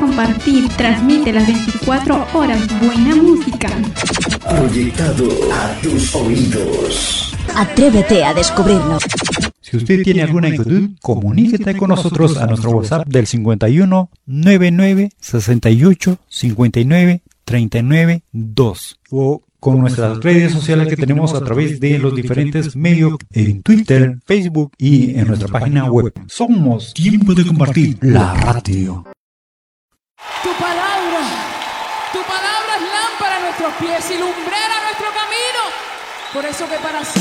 Compartir, transmite las 24 horas buena música. Proyectado a tus oídos. Atrévete a descubrirlo. Si usted tiene alguna inquietud, comuníquete con nosotros a nuestro WhatsApp del 51 99 68 59 39 2 o con nuestras redes sociales que tenemos a través de los diferentes medios en Twitter, Facebook y en nuestra página web. Somos Tiempo de Compartir, la radio. Tu palabra es lámpara a nuestros pies y lumbrera a nuestro camino. Por eso que para